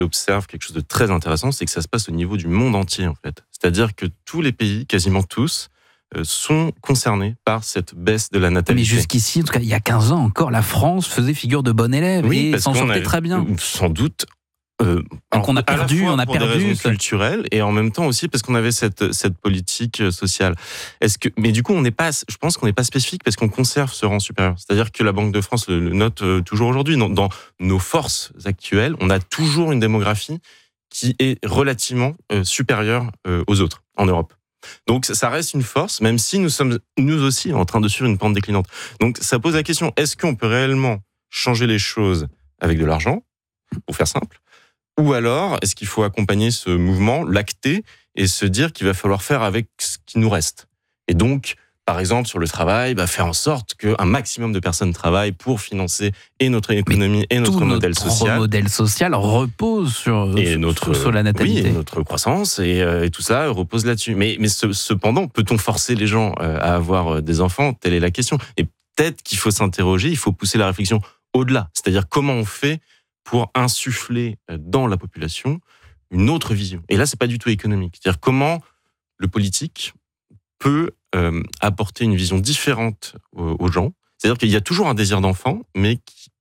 observe quelque chose de très intéressant, c'est que ça se passe au niveau du monde entier, en fait. C'est-à-dire que tous les pays, quasiment tous, sont concernés par cette baisse de la natalité. Mais jusqu'ici, en tout cas, il y a 15 ans encore, la France faisait figure de bon élève et s'en sortait très bien. Sans doute. Donc on a perdu, pour des raisons culturelles et en même temps aussi parce qu'on avait cette politique sociale. Mais du coup, je pense qu'on n'est pas spécifique parce qu'on conserve ce rang supérieur. C'est-à-dire que la Banque de France le note toujours aujourd'hui. Dans nos forces actuelles, on a toujours une démographie qui est relativement supérieure aux autres en Europe. Donc ça reste une force, même si nous sommes nous aussi en train de suivre une pente déclinante. Donc ça pose la question, est-ce qu'on peut réellement changer les choses avec de l'argent, pour faire simple ? Ou alors, est-ce qu'il faut accompagner ce mouvement, l'acter, et se dire qu'il va falloir faire avec ce qui nous reste ? Et donc, par exemple, sur le travail, faire en sorte qu'un maximum de personnes travaillent pour financer et notre économie et notre modèle social. Notre modèle social repose sur la natalité. Oui, et notre croissance et tout ça repose là-dessus. Mais cependant, peut-on forcer les gens à avoir des enfants ? Telle est la question. Et peut-être qu'il faut s'interroger, il faut pousser la réflexion au-delà. C'est-à-dire comment on fait pour insuffler dans la population une autre vision. Et là, c'est pas du tout économique. C'est-à-dire comment le politique peut apporter une vision différente aux gens. C'est-à-dire qu'il y a toujours un désir d'enfant, mais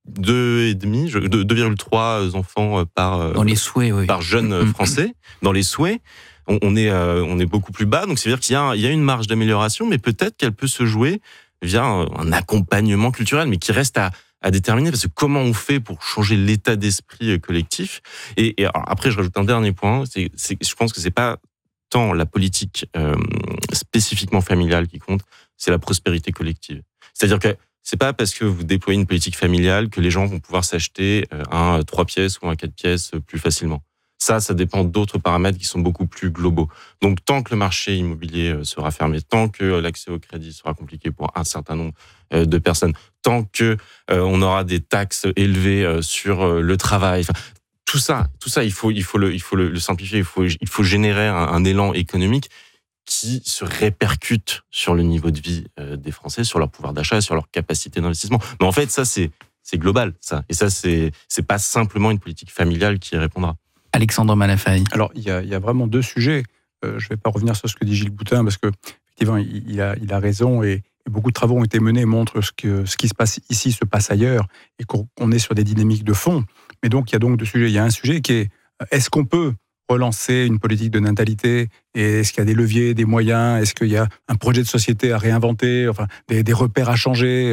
2,3 enfants dans les souhaits, oui. par jeune français. Dans les souhaits, on est beaucoup plus bas. Donc, c'est-à-dire qu'il y a une marge d'amélioration, mais peut-être qu'elle peut se jouer via un accompagnement culturel, mais qui reste à déterminer, parce que comment on fait pour changer l'état d'esprit collectif. Et alors, après, je rajoute un dernier point, je pense que c'est pas tant la politique spécifiquement familiale qui compte, c'est la prospérité collective. C'est-à-dire que c'est pas parce que vous déployez une politique familiale que les gens vont pouvoir s'acheter un 3 pièces ou un 4 pièces plus facilement. Ça dépend d'autres paramètres qui sont beaucoup plus globaux. Donc, tant que le marché immobilier sera fermé, tant que l'accès au crédit sera compliqué pour un certain nombre de personnes, tant que on aura des taxes élevées sur le travail, tout ça, il faut le simplifier. Il faut générer un élan économique qui se répercute sur le niveau de vie des Français, sur leur pouvoir d'achat, sur leur capacité d'investissement. Mais en fait, ça c'est global, ça. Et ça c'est pas simplement une politique familiale qui y répondra. Alexandre Malafaille. Alors, il y a vraiment deux sujets. Je ne vais pas revenir sur ce que dit Gilles Boutin, parce que effectivement, il a raison et beaucoup de travaux ont été menés, montrent ce qui se passe ici se passe ailleurs et qu'on est sur des dynamiques de fond. Mais donc, il y a donc deux sujets. Il y a un sujet qui est, est-ce qu'on peut relancer une politique de natalité et est-ce qu'il y a des leviers, des moyens, est-ce qu'il y a un projet de société à réinventer, enfin des repères à changer.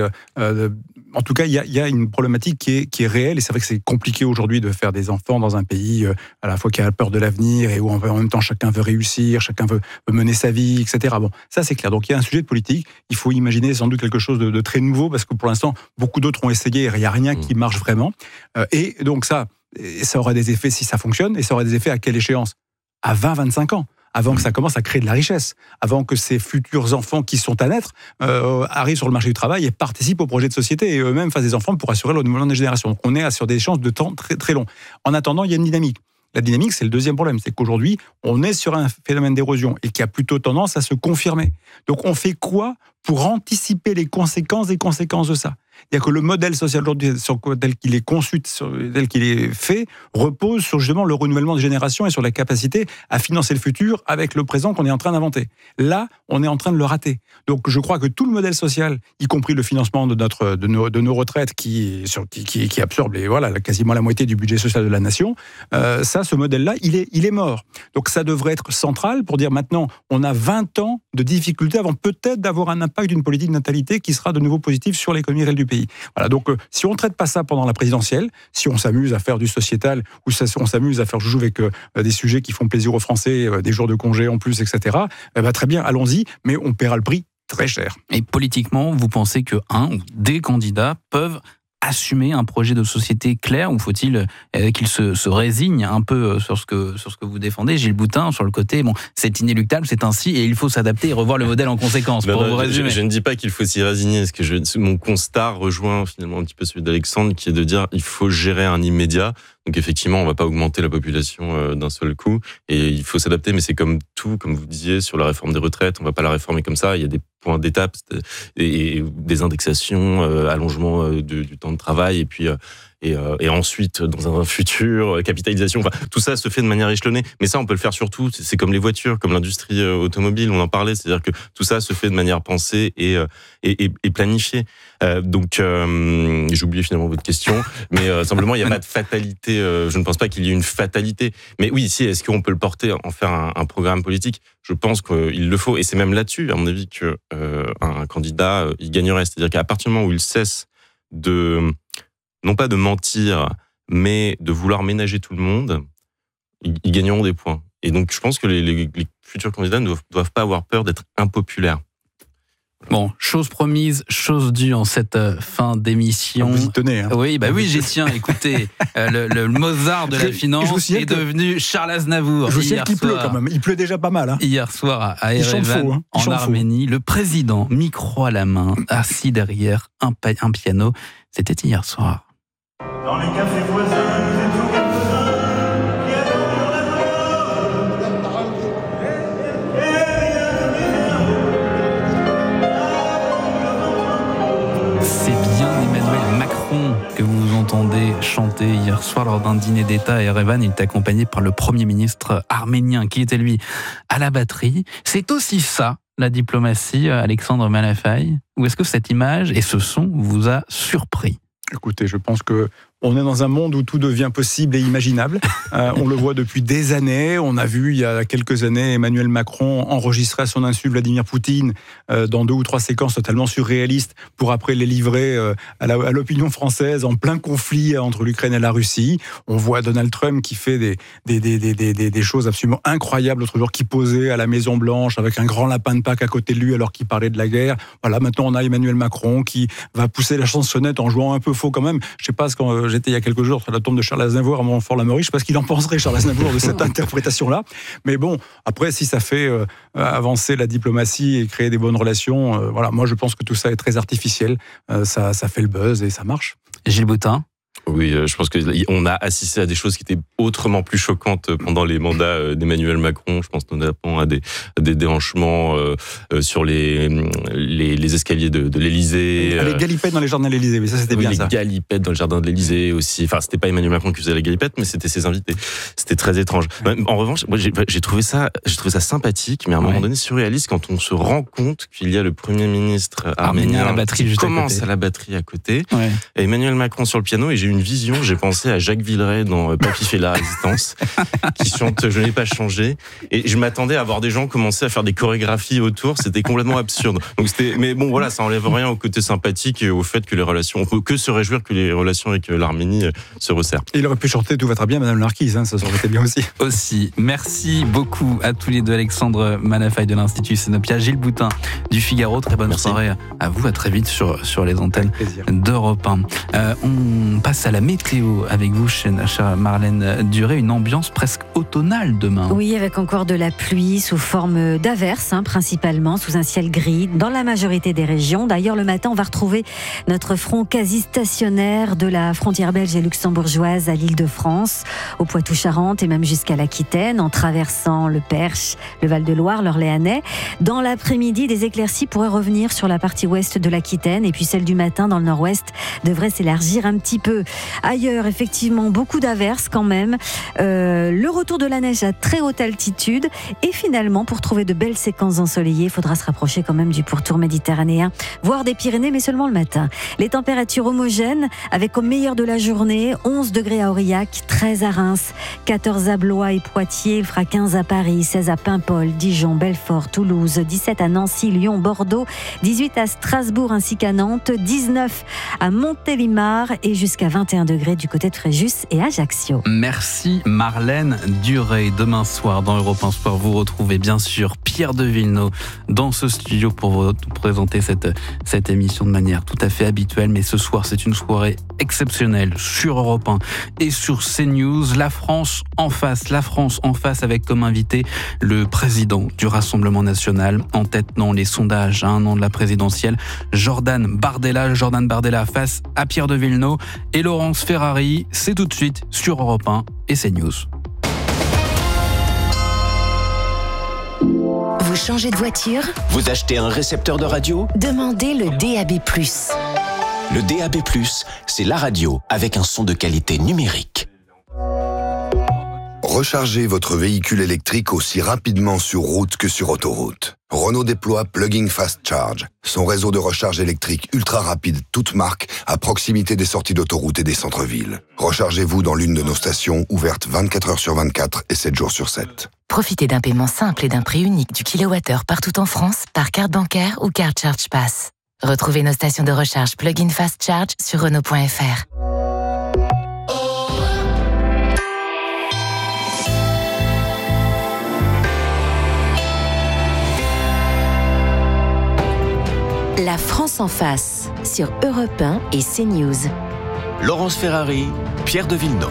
En tout cas, il y a une problématique qui est réelle et c'est vrai que c'est compliqué aujourd'hui de faire des enfants dans un pays à la fois qui a peur de l'avenir et où en même temps chacun veut réussir, chacun veut mener sa vie, etc. Bon, ça c'est clair. Donc il y a un sujet de politique. Il faut imaginer sans doute quelque chose de très nouveau parce que pour l'instant beaucoup d'autres ont essayé et il n'y a rien qui marche vraiment. Et donc ça aura des effets si ça fonctionne et ça aura des effets à quelle échéance ? À 20-25 ans. Avant que ça commence à créer de la richesse, avant que ces futurs enfants qui sont à naître arrivent sur le marché du travail et participent au projet de société et eux-mêmes fassent des enfants pour assurer le renouvellement des générations. Donc on est sur des échéances de temps très, très longs. En attendant, il y a une dynamique. La dynamique, c'est le deuxième problème, c'est qu'aujourd'hui, on est sur un phénomène d'érosion et qui a plutôt tendance à se confirmer. Donc on fait quoi pour anticiper les conséquences des conséquences de ça ? C'est-à-dire que le modèle social aujourd'hui, tel qu'il est conçu, tel qu'il est fait, repose sur justement le renouvellement des générations et sur la capacité à financer le futur avec le présent qu'on est en train d'inventer. Là, on est en train de le rater. Donc je crois que tout le modèle social, y compris le financement de nos retraites qui absorbe quasiment la moitié du budget social de la nation, ce modèle-là, il est mort. Donc ça devrait être central pour dire maintenant, on a 20 ans de difficultés avant peut-être d'avoir un impact d'une politique de natalité qui sera de nouveau positive sur l'économie réelle du pays. Voilà, donc si on ne traite pas ça pendant la présidentielle, si on s'amuse à faire du sociétal ou on s'amuse à faire joujou avec des sujets qui font plaisir aux Français, des jours de congé en plus, etc., très bien, allons-y, mais on paiera le prix très cher. Et politiquement, vous pensez que un ou des candidats peuvent assumer un projet de société clair ou faut-il qu'ils se résignent un peu sur ce que vous défendez, Gilles Boutin, sur le côté, bon, c'est inéluctable, c'est ainsi et il faut s'adapter et revoir le modèle en conséquence, pour vous résumer. Je ne dis pas qu'il faut s'y résigner, parce que mon constat rejoint finalement un petit peu celui d'Alexandre, qui est de dire il faut gérer un immédiat. Donc effectivement, on ne va pas augmenter la population d'un seul coup et il faut s'adapter, mais c'est comme tout, comme vous disiez, sur la réforme des retraites, on ne va pas la réformer comme ça, il y a des points d'étape et des indexations, allongement du temps de travail et puis et ensuite dans un futur capitalisation. Enfin, tout ça se fait de manière échelonnée. Mais ça, on peut le faire sur tout. C'est comme les voitures, comme l'industrie automobile. On en parlait. C'est-à-dire que tout ça se fait de manière pensée et planifiée. Donc, j'ai oublié finalement votre question. Mais simplement, il n'y a pas de fatalité. Je ne pense pas qu'il y ait une fatalité. Mais oui, si, est-ce qu'on peut le porter, en faire un programme politique ? Je pense qu'il le faut. Et c'est même là-dessus, à mon avis, que un candidat, il gagnerait. C'est-à-dire qu'à partir du moment où il cesse non pas de mentir, mais de vouloir ménager tout le monde, ils gagneront des points. Et donc, je pense que les futurs candidats ne doivent pas avoir peur d'être impopulaires. Bon, chose promise, chose due en cette fin d'émission. Vous y tenez, hein. Oui, j'y tiens. Écoutez, le Mozart de la finance est devenu Charles Aznavour. Je vous signale qu'il pleut quand même. Il pleut déjà pas mal. Hein. Hier soir à Erevan, en Arménie, le président, micro à la main, assis derrière un piano. C'était hier soir. Dans les cafés voisins, nous étions quelques-uns qui attendions la mort. C'est bien Emmanuel Macron que vous entendez chanter hier soir lors d'un dîner d'État à Erevan. Il est accompagné par le Premier ministre arménien qui était lui à la batterie. C'est aussi ça, la diplomatie, Alexandre Malafaye? Ou est-ce que cette image et ce son vous a surpris? Écoutez, je pense que on est dans un monde où tout devient possible et imaginable. On le voit depuis des années. On a vu il y a quelques années Emmanuel Macron enregistrer à son insu Vladimir Poutine dans 2 ou 3 séquences totalement surréalistes pour après les livrer à l'opinion française en plein conflit entre l'Ukraine et la Russie. On voit Donald Trump qui fait des choses absolument incroyables l'autre jour, qui posait à la Maison Blanche avec un grand lapin de Pâques à côté de lui alors qu'il parlait de la guerre. Voilà, maintenant on a Emmanuel Macron qui va pousser la chansonnette en jouant un peu faux quand même. Je sais pas ce qu'on j'étais il y a quelques jours sur la tombe de Charles Aznavour à Montfort-l'Amaury. Je ne sais pas ce qu'il en penserait, Charles Aznavour, de cette interprétation-là. Mais bon, après, si ça fait avancer la diplomatie et créer des bonnes relations, voilà, moi je pense que tout ça est très artificiel. Ça fait le buzz et ça marche. Gilles Boutin. Oui, je pense qu'on a assisté à des choses qui étaient autrement plus choquantes pendant les mandats d'Emmanuel Macron. Je pense notamment à des déhanchements sur les escaliers de l'Élysée. Les galipettes dans les jardins de l'Élysée, mais ça c'était bien ça. Les galipettes dans le jardin de l'Élysée aussi. Enfin, c'était pas Emmanuel Macron qui faisait la galipette, mais c'était ses invités. C'était très étrange. En revanche, moi j'ai trouvé ça sympathique, mais à un moment donné surréaliste quand on se rend compte qu'il y a le Premier ministre arménien à la batterie qui juste commence à la batterie à côté, et Emmanuel Macron sur le piano, et j'ai eu une vision, j'ai pensé à Jacques Villeray dans Papy fait la résistance, qui chante Je n'ai pas changé, et je m'attendais à voir des gens commencer à faire des chorégraphies autour, c'était complètement absurde. Donc mais bon voilà, ça enlève rien au côté sympathique et au fait que les relations, on peut que se réjouir que les relations avec l'Arménie se resserrent. Il aurait pu chanter Tout va très bien, Madame Larquise, ça aurait été bien aussi. Aussi, merci beaucoup à tous les deux, Alexandre Malafaye de l'Institut Cénopia, Gilles Boutin du Figaro, très bonne soirée à vous, à très vite sur les antennes d'Europe 1. On passe à la météo avec vous, chère Marlène Duré, une ambiance presque automnale demain. Oui, avec encore de la pluie sous forme d'averses, principalement sous un ciel gris dans la majorité des régions. D'ailleurs, le matin, on va retrouver notre front quasi stationnaire de la frontière belge et luxembourgeoise à l'Île-de-France, au Poitou-Charentes et même jusqu'à l'Aquitaine, en traversant le Perche, le Val-de-Loire, l'Orléanais. Dans l'après-midi, des éclaircies pourraient revenir sur la partie ouest de l'Aquitaine, et puis celle du matin dans le nord-ouest devrait s'élargir un petit peu. Ailleurs, effectivement, beaucoup d'averses quand même. Le retour de la neige à très haute altitude. Et finalement, pour trouver de belles séquences ensoleillées, il faudra se rapprocher quand même du pourtour méditerranéen, voire des Pyrénées, mais seulement le matin. Les températures homogènes, avec au meilleur de la journée, 11 degrés à Aurillac, 13 à Reims, 14 à Blois et Poitiers, il fera 15 à Paris, 16 à Paimpol, Dijon, Belfort, Toulouse, 17 à Nancy, Lyon, Bordeaux, 18 à Strasbourg ainsi qu'à Nantes, 19 à Montélimar et jusqu'à 21 degrés du côté de Fréjus et Ajaccio. Merci Marlène Duré. Demain soir dans Europe 1 Soir, vous retrouvez bien sûr Pierre de Villeneuve dans ce studio pour vous présenter cette émission de manière tout à fait habituelle. Mais ce soir, c'est une soirée exceptionnelle sur Europe 1 et sur CNews. La France en face avec comme invité le président du Rassemblement National, en tête dans les sondages à un an de la présidentielle, Jordan Bardella face à Pierre de Villeneuve et Laurence Ferrari. C'est tout de suite sur Europe 1 et CNews. Vous changez de voiture ? Vous achetez un récepteur de radio ? Demandez le DAB+. Le DAB+, c'est la radio avec un son de qualité numérique. Rechargez votre véhicule électrique aussi rapidement sur route que sur autoroute. Renault déploie Plug-in Fast Charge, son réseau de recharge électrique ultra rapide, toute marque, à proximité des sorties d'autoroute et des centres-villes. Rechargez-vous dans l'une de nos stations, ouvertes 24 heures sur 24 et 7 jours sur 7. Profitez d'un paiement simple et d'un prix unique du kilowattheure partout en France par carte bancaire ou carte Charge Pass. Retrouvez nos stations de recharge Plug-in Fast Charge sur Renault.fr. La France en face, sur Europe 1 et CNews. Laurence Ferrari, Pierre de Villeneuve.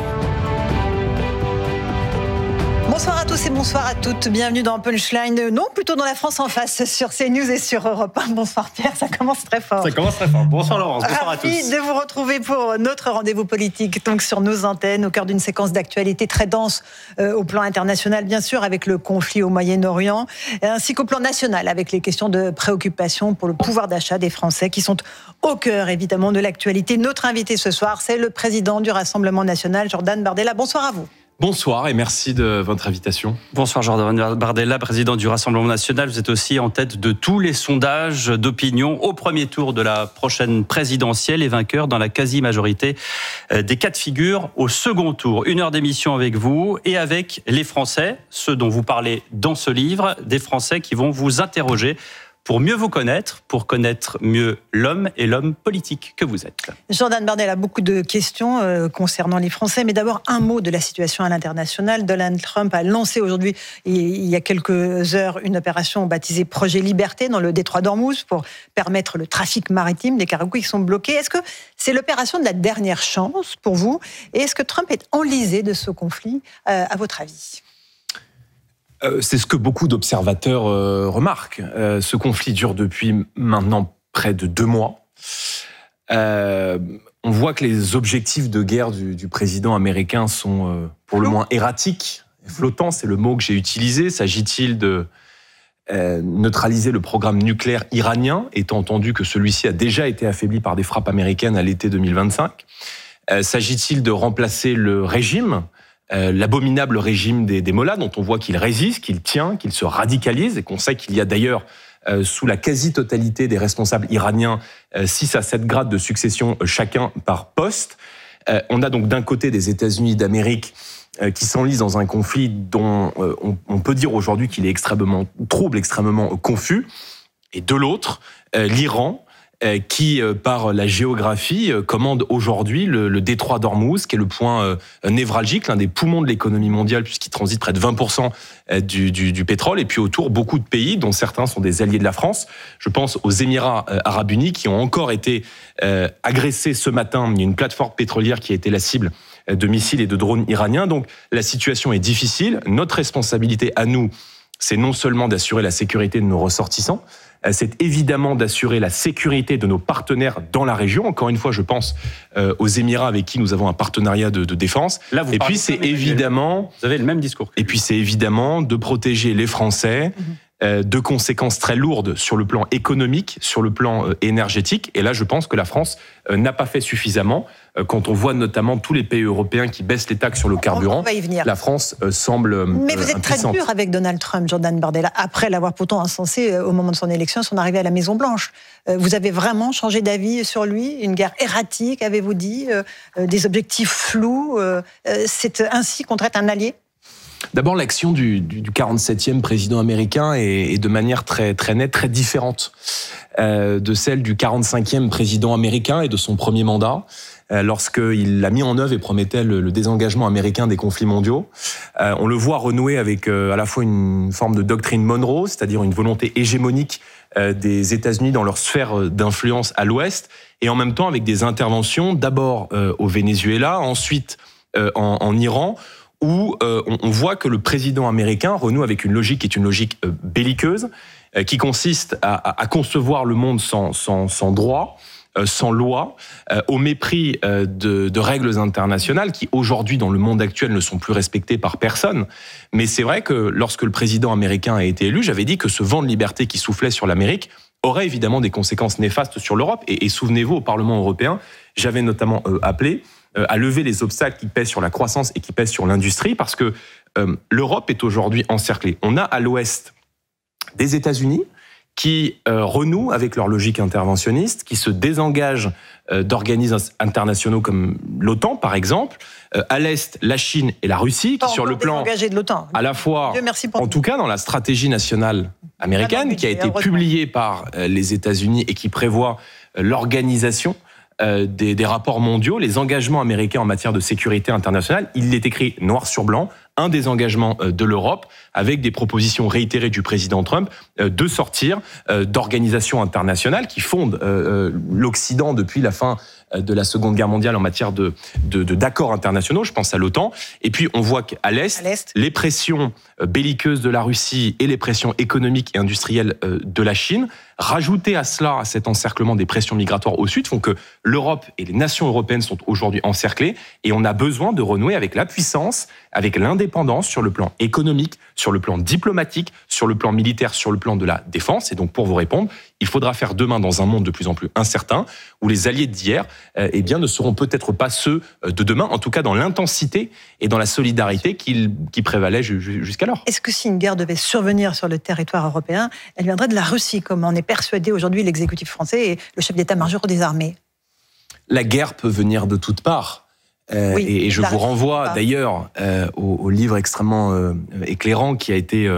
Bonsoir à tous et bonsoir à toutes. Bienvenue dans Punchline. Non, plutôt dans la France en face sur CNews et sur Europe 1. Bonsoir Pierre, ça commence très fort. Ça commence très fort. Bonsoir Laurence, bonsoir à tous. Ravi de vous retrouver pour notre rendez-vous politique, donc sur nos antennes, au cœur d'une séquence d'actualité très dense au plan international, bien sûr, avec le conflit au Moyen-Orient, ainsi qu'au plan national, avec les questions de préoccupation pour le pouvoir d'achat des Français, qui sont au cœur, évidemment, de l'actualité. Notre invité ce soir, c'est le président du Rassemblement national, Jordan Bardella. Bonsoir à vous. Bonsoir et merci de votre invitation. Bonsoir Jordan Bardella, président du Rassemblement national. Vous êtes aussi en tête de tous les sondages d'opinion au premier tour de la prochaine présidentielle et vainqueur dans la quasi-majorité des cas de figure au second tour. 1 heure d'émission avec vous et avec les Français, ceux dont vous parlez dans ce livre, des Français qui vont vous interroger pour mieux vous connaître, pour connaître mieux l'homme et l'homme politique que vous êtes. Jordan Bardella a beaucoup de questions concernant les Français, mais d'abord un mot de la situation à l'international. Donald Trump a lancé aujourd'hui, il y a quelques heures, une opération baptisée Projet Liberté dans le détroit d'Ormuz pour permettre le trafic maritime des cargos qui sont bloqués. Est-ce que c'est l'opération de la dernière chance pour vous? Et est-ce que Trump est enlisé de ce conflit, à votre avis? C'est ce que beaucoup d'observateurs remarquent. Ce conflit dure depuis maintenant près de 2 mois. On voit que les objectifs de guerre du président américain sont pour le moins erratiques. Flottants, c'est le mot que j'ai utilisé. S'agit-il de neutraliser le programme nucléaire iranien, étant entendu que celui-ci a déjà été affaibli par des frappes américaines à l'été 2025 ? S'agit-il de remplacer le régime, l'abominable régime des mollahs, dont on voit qu'il résiste, qu'il tient, qu'il se radicalise, et qu'on sait qu'il y a d'ailleurs, sous la quasi-totalité des responsables iraniens, 6 à 7 grades de succession chacun par poste. On a donc d'un côté des États-Unis d'Amérique qui s'enlisent dans un conflit dont on peut dire aujourd'hui qu'il est extrêmement trouble, extrêmement confus, et de l'autre, l'Iran, qui, par la géographie, commande aujourd'hui le détroit d'Ormuz, qui est le point névralgique, l'un des poumons de l'économie mondiale, puisqu'il transite près de 20% du pétrole, et puis autour, beaucoup de pays, dont certains sont des alliés de la France. Je pense aux Émirats arabes unis, qui ont encore été agressés ce matin. Il y a une plateforme pétrolière qui a été la cible de missiles et de drones iraniens. Donc la situation est difficile. Notre responsabilité à nous, c'est non seulement d'assurer la sécurité de nos ressortissants, c'est évidemment d'assurer la sécurité de nos partenaires dans la région. Encore une fois, je pense aux Émirats avec qui nous avons un partenariat de défense. Là, et puis c'est évidemment, vous avez le même discours. Et puis c'est évidemment de protéger les Français de conséquences très lourdes sur le plan économique, sur le plan énergétique. Et là, je pense que la France n'a pas fait suffisamment. Quand on voit notamment tous les pays européens qui baissent les taxes sur le carburant, la France semble Mais vous êtes impuissante. très dur avec Donald Trump, Jordan Bardella, après l'avoir pourtant incensé au moment de son élection, son arrivée à la Maison-Blanche. Vous avez vraiment changé d'avis sur lui? Une guerre erratique, avez-vous dit? Des objectifs flous? C'est ainsi qu'on traite un allié? D'abord, l'action du 47e président américain est de manière très, très nette, très différente de celle du 45e président américain et de son premier mandat, lorsqu'il a mis en œuvre et promettait le désengagement américain des conflits mondiaux. On le voit renouer avec à la fois une forme de doctrine Monroe, c'est-à-dire une volonté hégémonique des États-Unis dans leur sphère d'influence à l'Ouest, et en même temps avec des interventions, d'abord au Venezuela, ensuite en Iran, où on voit que le président américain renoue avec une logique qui est une logique belliqueuse, qui consiste à concevoir le monde sans droit, sans loi, au mépris de règles internationales qui aujourd'hui dans le monde actuel ne sont plus respectées par personne. Mais c'est vrai que lorsque le président américain a été élu, j'avais dit que ce vent de liberté qui soufflait sur l'Amérique aurait évidemment des conséquences néfastes sur l'Europe. Et souvenez-vous, au Parlement européen, j'avais notamment appelé à lever les obstacles qui pèsent sur la croissance et qui pèsent sur l'industrie, parce que l'Europe est aujourd'hui encerclée. On a à l'ouest des États-Unis qui renouent avec leur logique interventionniste, qui se désengagent d'organismes internationaux comme l'OTAN, par exemple. À l'est, la Chine et la Russie, qui sur le plan de l'OTAN. À la fois, en tout cas dans la stratégie nationale américaine, qui a été publiée par les États-Unis et qui prévoit l'organisation des rapports mondiaux, les engagements américains en matière de sécurité internationale. Il est écrit noir sur blanc, un des engagements de l'Europe, avec des propositions réitérées du président Trump de sortir d'organisations internationales qui fondent l'Occident depuis la fin de la Seconde Guerre mondiale en matière d'accords internationaux, je pense à l'OTAN. Et puis on voit qu'à l'Est, les pressions belliqueuses de la Russie et les pressions économiques et industrielles de la Chine, rajoutées à cela, à cet encerclement des pressions migratoires au Sud, font que l'Europe et les nations européennes sont aujourd'hui encerclées et on a besoin de renouer avec la puissance, avec l'indépendance sur le plan économique, sur le plan diplomatique, sur le plan militaire, sur le plan de la défense. Et donc pour vous répondre, il faudra faire demain dans un monde de plus en plus incertain, où les alliés d'hier eh bien, ne seront peut-être pas ceux de demain, en tout cas dans l'intensité et dans la solidarité qui prévalait jusqu'alors. Est-ce que si une guerre devait survenir sur le territoire européen, elle viendrait de la Russie, comme en est persuadé aujourd'hui l'exécutif français et le chef d'état-major des armées? La guerre peut venir de toutes parts. Et je vous renvoie d'ailleurs au livre extrêmement éclairant qui a été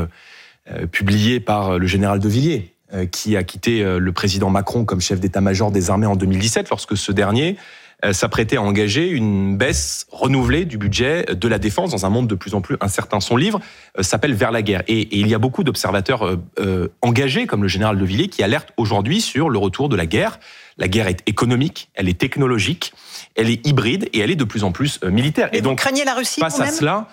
publié par le général de Villiers, qui a quitté le président Macron comme chef d'état-major des armées en 2017, lorsque ce dernier s'apprêtait à engager une baisse renouvelée du budget de la défense dans un monde de plus en plus incertain. Son livre s'appelle « Vers la guerre ». Et il y a beaucoup d'observateurs engagés, comme le général de Villiers, qui alertent aujourd'hui sur le retour de la guerre. La guerre est économique, elle est technologique, elle est hybride et elle est de plus en plus militaire. Mais et donc, vous craignez la Russie face à cela,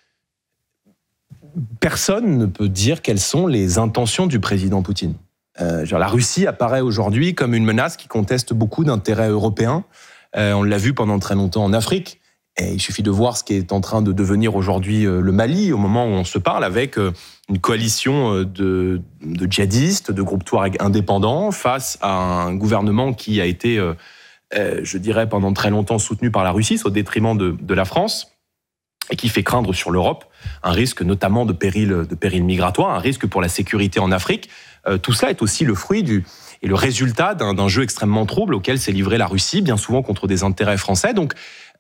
personne ne peut dire quelles sont les intentions du président Poutine. La Russie apparaît aujourd'hui comme une menace qui conteste beaucoup d'intérêts européens. On l'a vu pendant très longtemps en Afrique. Et il suffit de voir ce qui est en train de devenir aujourd'hui le Mali, au moment où on se parle, avec une coalition de djihadistes, de groupes Touareg indépendants, face à un gouvernement qui a été, je dirais, pendant très longtemps soutenu par la Russie, au détriment de la France, et qui fait craindre sur l'Europe un risque notamment de péril migratoire, un risque pour la sécurité en Afrique. Tout cela est aussi le fruit et le résultat d'un jeu extrêmement trouble auquel s'est livrée la Russie, bien souvent contre des intérêts français. Donc,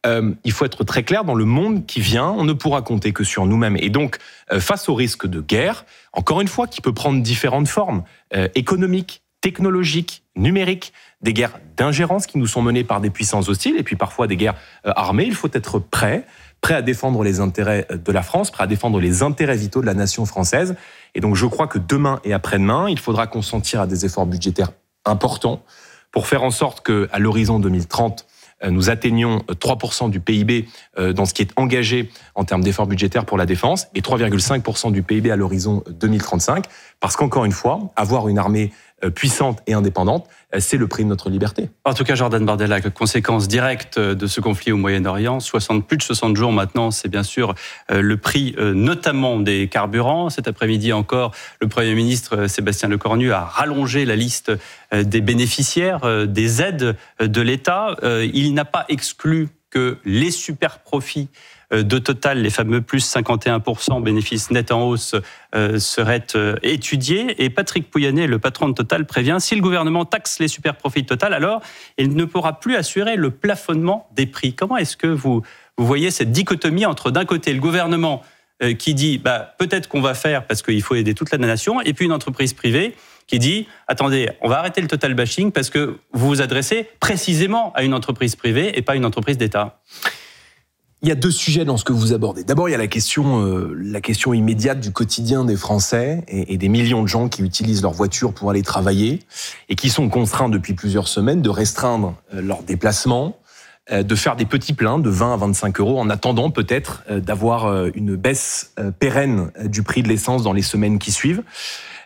il faut être très clair, dans le monde qui vient, on ne pourra compter que sur nous-mêmes. Et donc, face au risque de guerre, encore une fois, qui peut prendre différentes formes, économiques, technologiques, numériques, des guerres d'ingérence qui nous sont menées par des puissances hostiles, et puis parfois des guerres armées, il faut être prêt à défendre les intérêts de la France, prêt à défendre les intérêts vitaux de la nation française. Et donc je crois que demain et après-demain, il faudra consentir à des efforts budgétaires importants pour faire en sorte qu'à l'horizon 2030, nous atteignions 3% du PIB dans ce qui est engagé en termes d'efforts budgétaires pour la défense et 3,5% du PIB à l'horizon 2035. Parce qu'encore une fois, avoir une armée puissante et indépendante, c'est le prix de notre liberté. En tout cas, Jordan Bardella, conséquence directe de ce conflit au Moyen-Orient, plus de 60 jours maintenant, c'est bien sûr le prix notamment des carburants. Cet après-midi encore, le Premier ministre Sébastien Lecornu a rallongé la liste des bénéficiaires des aides de l'État. Il n'a pas exclu que les super profits de Total, les fameux plus 51% bénéfices nets en hausse, seraient étudiés. Et Patrick Pouyanné, le patron de Total, prévient, si le gouvernement taxe les super profits de Total, alors il ne pourra plus assurer le plafonnement des prix. Comment est-ce que vous voyez cette dichotomie entre, d'un côté, le gouvernement qui dit peut-être qu'on va faire parce qu'il faut aider toute la nation, et puis une entreprise privée qui dit attendez, on va arrêter le Total bashing parce que vous vous adressez précisément à une entreprise privée et pas à une entreprise d'État? Il y a deux sujets dans ce que vous abordez. D'abord, il y a la question immédiate du quotidien des Français et des millions de gens qui utilisent leur voiture pour aller travailler et qui sont contraints depuis plusieurs semaines de restreindre leurs déplacements, de faire des petits pleins de 20 à 25 euros en attendant peut-être d'avoir une baisse pérenne du prix de l'essence dans les semaines qui suivent.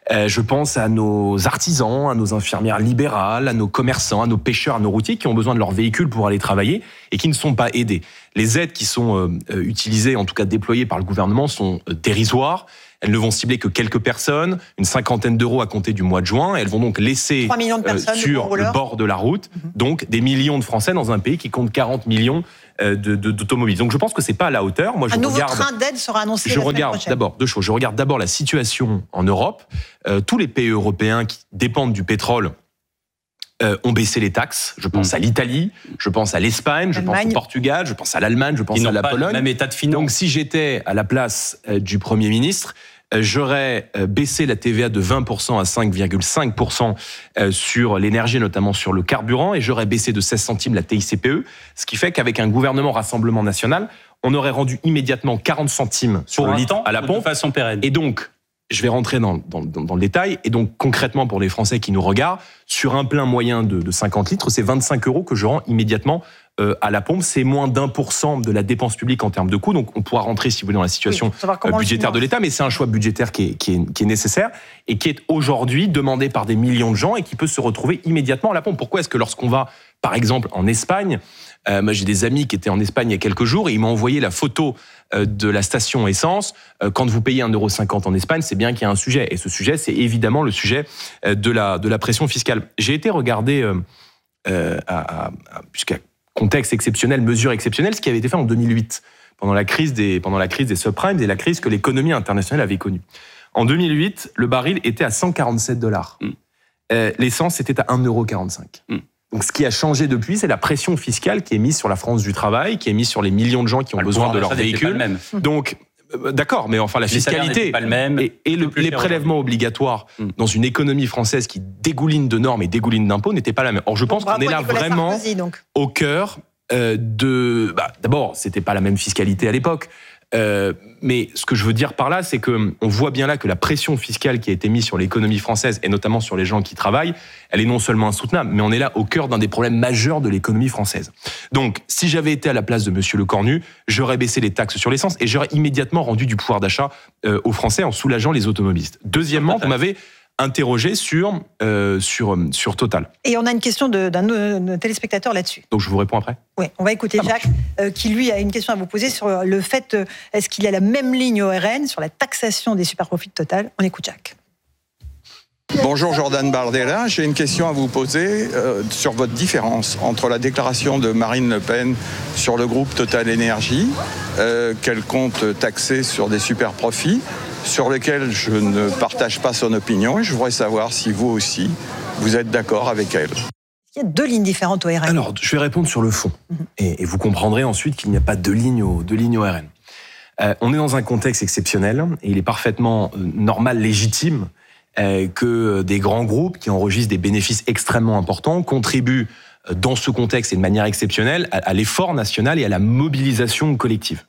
Je pense à nos artisans, à nos infirmières libérales, à nos commerçants, à nos pêcheurs, à nos routiers qui ont besoin de leur véhicule pour aller travailler et qui ne sont pas aidés. Les aides qui sont utilisées, en tout cas déployées par le gouvernement, sont dérisoires. Elles ne vont cibler que quelques personnes, une 50aine d'euros à compter du mois de juin. Et elles vont donc laisser 3 millions de personnes, sur le bord de la route donc des millions de Français dans un pays qui compte 40 millions d'automobiles. Donc je pense que c'est pas à la hauteur. Moi, un nouveau train d'aide sera annoncé la semaine prochaine. D'abord deux choses. Je regarde d'abord la situation en Europe. Tous les pays européens qui dépendent du pétrole ont baissé les taxes. Je pense à l'Italie, je pense à l'Espagne, je pense au Portugal, je pense à l'Allemagne, je pense à la Pologne. Même état de finance. Donc si j'étais à la place du Premier ministre, j'aurais baissé la TVA de 20% à 5,5% sur l'énergie, notamment sur le carburant, et j'aurais baissé de 16 centimes la TICPE, ce qui fait qu'avec un gouvernement Rassemblement National, on aurait rendu immédiatement 40 centimes sur le litre à la pompe. De façon pérenne. Et donc, je vais rentrer dans le détail, et donc concrètement pour les Français qui nous regardent, sur un plein moyen de 50 litres, c'est 25 € que je rends immédiatement à la pompe. C'est moins d'1% de la dépense publique en termes de coûts, donc on pourra rentrer, si vous voulez, dans la situation budgétaire de l'État, mais c'est un choix budgétaire qui est nécessaire et qui est aujourd'hui demandé par des millions de gens et qui peut se retrouver immédiatement à la pompe. Pourquoi est-ce que lorsqu'on va, par exemple, en Espagne, moi j'ai des amis qui étaient en Espagne il y a quelques jours et ils m'ont envoyé la photo de la station essence. Quand vous payez 1,50 € en Espagne, c'est bien qu'il y a un sujet. Et ce sujet, c'est évidemment le sujet de la pression fiscale. J'ai été regarder, puisqu'à contexte exceptionnel, mesure exceptionnelle, ce qui avait été fait en 2008, pendant la crise des subprimes et la crise que l'économie internationale avait connue. En 2008, le baril était à 147 $. L'essence était à 1,45 €. Donc, ce qui a changé depuis, c'est la pression fiscale qui est mise sur la France du travail, qui est mise sur les millions de gens qui ont besoin de leur véhicule. Donc, d'accord, mais enfin, la fiscalité pas le même, et les prélèvements obligatoires dans une économie française qui dégouline de normes et dégouline d'impôts n'étaient pas la même. Or, je pense qu'on est là vraiment au cœur d'abord, c'était pas la même fiscalité à l'époque. Mais ce que je veux dire par là, c'est que on voit bien là que la pression fiscale qui a été mise sur l'économie française et notamment sur les gens qui travaillent, elle est non seulement insoutenable, mais on est là au cœur d'un des problèmes majeurs de l'économie française. Donc, si j'avais été à la place de Monsieur Lecornu, j'aurais baissé les taxes sur l'essence et j'aurais immédiatement rendu du pouvoir d'achat aux Français en soulageant les automobilistes. Deuxièmement, vous m'avez interrogé sur Total. Et on a une question d'un téléspectateur là-dessus. Donc je vous réponds après. Oui, on va écouter Jacques, qui lui a une question à vous poser sur le fait, est-ce qu'il y a la même ligne au RN sur la taxation des superprofits de Total? On écoute Jacques. Bonjour Jordan Bardella, j'ai une question à vous poser sur votre différence entre la déclaration de Marine Le Pen sur le groupe Total Énergie, qu'elle compte taxer sur des superprofits, sur lesquels je ne partage pas son opinion, et je voudrais savoir si vous aussi, vous êtes d'accord avec elle. Il y a deux lignes différentes au RN. Alors, je vais répondre sur le fond, et vous comprendrez ensuite qu'il n'y a pas deux lignes au RN. On est dans un contexte exceptionnel, et il est parfaitement normal, légitime, que des grands groupes qui enregistrent des bénéfices extrêmement importants contribuent dans ce contexte et de manière exceptionnelle à l'effort national et à la mobilisation collective.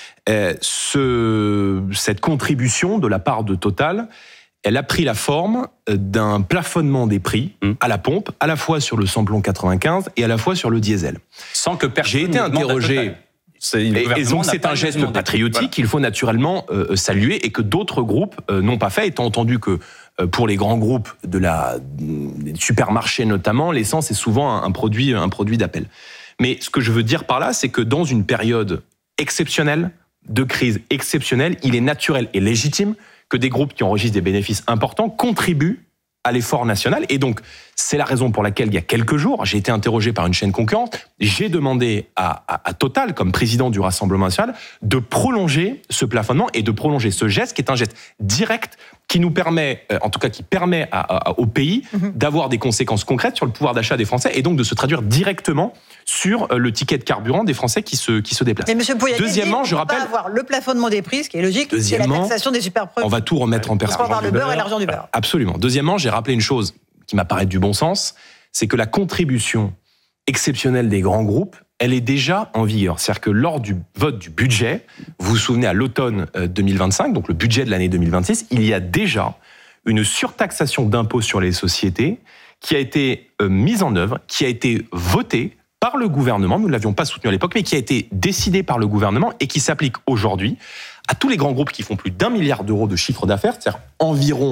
Cette contribution de la part de Total, elle a pris la forme d'un plafonnement des prix à la pompe, à la fois sur le samplon 95 et à la fois sur le diesel. Sans que personne J'ai été interrogé. Et donc c'est un geste patriotique qu'il faut naturellement saluer et que d'autres groupes n'ont pas fait, étant entendu que pour les grands groupes des supermarchés notamment, l'essence est souvent un produit d'appel. Mais ce que je veux dire par là, c'est que dans une période exceptionnelle, de crise exceptionnelle, il est naturel et légitime que des groupes qui enregistrent des bénéfices importants contribuent à l'effort national. Et donc, c'est la raison pour laquelle, il y a quelques jours, j'ai été interrogé par une chaîne concurrente, j'ai demandé à Total, comme président du Rassemblement national, de prolonger ce plafonnement et de prolonger ce geste, qui est un geste direct, qui nous permet, en tout cas qui permet au pays d'avoir des conséquences concrètes sur le pouvoir d'achat des Français et donc de se traduire directement sur le ticket de carburant des Français qui se déplacent. Et M. Pouyanné, deuxièmement, je rappelle, avoir le plafonnement des prix, ce qui est logique, c'est la taxation des superprofits. On va tout remettre en perspective. Le beurre et l'argent du beurre. Absolument. Deuxièmement, j'ai rappelé une chose qui m'apparaît du bon sens, c'est que la contribution exceptionnelle des grands groupes, elle est déjà en vigueur. C'est-à-dire que lors du vote du budget, vous vous souvenez à l'automne 2025, donc le budget de l'année 2026, il y a déjà une surtaxation d'impôts sur les sociétés qui a été mise en œuvre, qui a été votée par le gouvernement, nous ne l'avions pas soutenu à l'époque, mais qui a été décidée par le gouvernement et qui s'applique aujourd'hui à tous les grands groupes qui font plus d'1 milliard d'euros de chiffre d'affaires, c'est-à-dire environ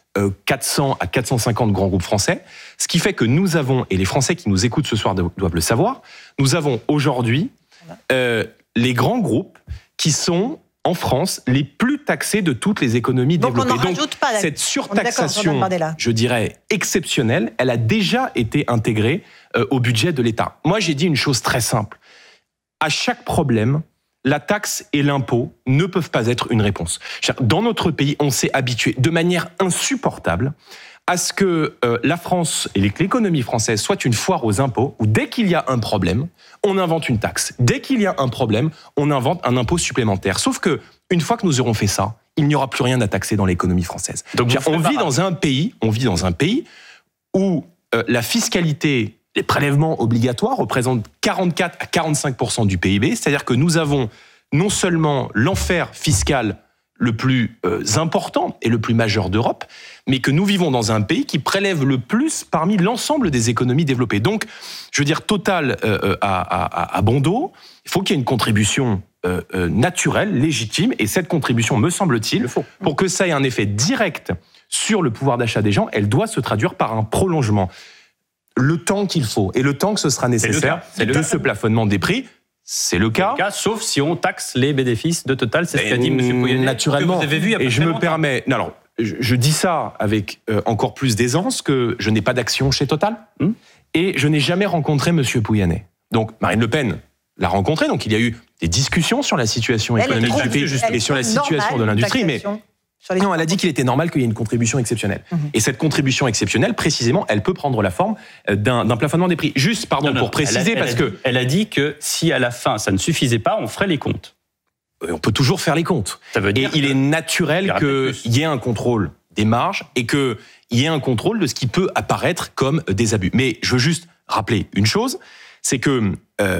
400 à 450 grands groupes français, ce qui fait que nous avons, et les Français qui nous écoutent ce soir doivent le savoir, nous avons aujourd'hui les grands groupes qui sont en France les plus taxés de toutes les économies développées. Donc cette surtaxation, je dirais, exceptionnelle, elle a déjà été intégrée au budget de l'État. Moi, j'ai dit une chose très simple. À chaque problème, la taxe et l'impôt ne peuvent pas être une réponse. Dans notre pays, on s'est habitué de manière insupportable à ce que la France et l'économie française soient une foire aux impôts, où dès qu'il y a un problème, on invente une taxe. Dès qu'il y a un problème, on invente un impôt supplémentaire. Sauf que, une fois que nous aurons fait ça, il n'y aura plus rien à taxer dans l'économie française. Donc, on vit dans un pays où la fiscalité, les prélèvements obligatoires représentent 44 à 45% du PIB. C'est-à-dire que nous avons non seulement l'enfer fiscal le plus important et le plus majeur d'Europe, mais que nous vivons dans un pays qui prélève le plus parmi l'ensemble des économies développées. Donc, je veux dire, Total à bon dos, il faut qu'il y ait une contribution naturelle, légitime, et cette contribution, me semble-t-il, pour que ça ait un effet direct sur le pouvoir d'achat des gens, elle doit se traduire par un prolongement. Le temps qu'il faut, et le temps que ce sera nécessaire de ce plafonnement des prix, c'est le cas. Sauf si on taxe les bénéfices de Total, c'est ce qu'a dit M. Pouyanné. Naturellement. Que vous avez vu et je me permets... Non, alors, je dis ça avec encore plus d'aisance que je n'ai pas d'action chez Total et je n'ai jamais rencontré M. Pouyanné. Donc, Marine Le Pen l'a rencontré, donc il y a eu des discussions sur la situation économique du pays et sur la situation de l'industrie, mais... Non, elle a dit qu'il était normal qu'il y ait une contribution exceptionnelle. Et cette contribution exceptionnelle, précisément, elle peut prendre la forme d'un plafonnement des prix. Juste, pardon, pour préciser, parce que... Elle a dit que si à la fin, ça ne suffisait pas, on ferait les comptes. On peut toujours faire les comptes. Ça veut dire et il est naturel qu'il y ait un contrôle des marges et qu'il y ait un contrôle de ce qui peut apparaître comme des abus. Mais je veux juste rappeler une chose, c'est que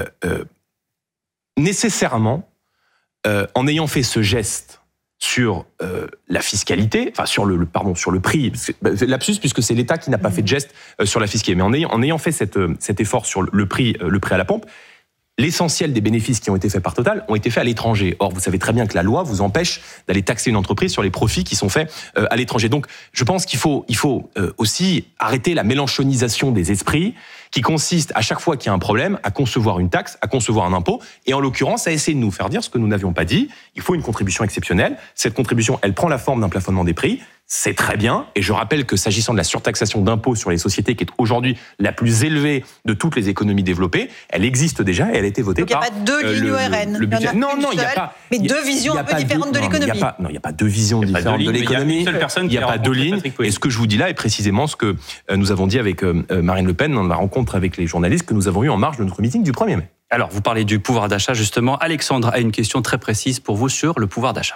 nécessairement, en ayant fait ce geste sur la fiscalité, enfin sur le prix, lapsus puisque c'est l'État qui n'a pas fait de geste sur la fiscalité, mais en ayant fait cet effort sur le prix à la pompe, l'essentiel des bénéfices qui ont été faits par Total ont été faits à l'étranger. Or, vous savez très bien que la loi vous empêche d'aller taxer une entreprise sur les profits qui sont faits à l'étranger. Donc, je pense qu'il faut aussi arrêter la mélanchonisation des esprits qui consiste, à chaque fois qu'il y a un problème, à concevoir une taxe, à concevoir un impôt, et en l'occurrence, à essayer de nous faire dire ce que nous n'avions pas dit. Il faut une contribution exceptionnelle. Cette contribution, elle prend la forme d'un plafonnement des prix. C'est très bien. Et je rappelle que s'agissant de la surtaxation d'impôts sur les sociétés, qui est aujourd'hui la plus élevée de toutes les économies développées, elle existe déjà et elle a été votée par... Donc il n'y a pas deux lignes ORN. Le budget. Non, il n'y a pas... Mais deux visions un peu différentes de l'économie. Non, il n'y a pas deux visions différentes de l'économie. Il n'y a pas deux lignes. Et ce que je vous dis là est précisément ce que nous avons dit avec Marine Le Pen dans la rencontre avec les journalistes que nous avons eue en marge de notre meeting du 1er mai. Alors, vous parlez du pouvoir d'achat, justement. Alexandre a une question très précise pour vous sur le pouvoir d'achat.